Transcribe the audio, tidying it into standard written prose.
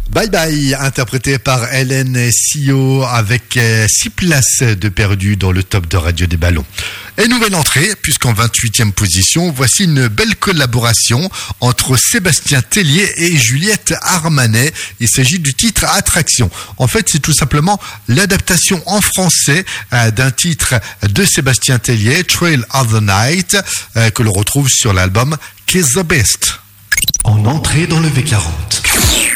Bye Bye, interprété par Hélène Sio avec 6 places de perdu dans le top de Radio des Ballons. Et nouvelle entrée, puisqu'en 28e position, voici une belle collaboration entre Sébastien Tellier et Juliette Armanet. Il s'agit du titre Attraction. En fait, c'est tout simplement l'adaptation en français d'un titre de Sébastien Tellier, Trail of the Night, que l'on retrouve sur l'album Kiss the Best. En entrée dans le V40.